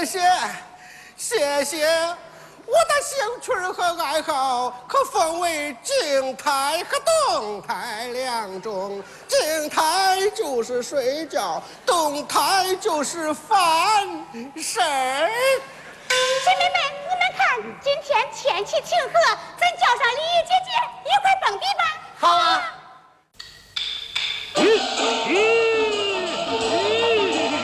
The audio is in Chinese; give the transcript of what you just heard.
谢，我的兴趣和爱好可分为静态和动态两种。静态就是睡觉，动态就是烦事儿。 姐妹们，你们看，今天天气晴和，咱叫上李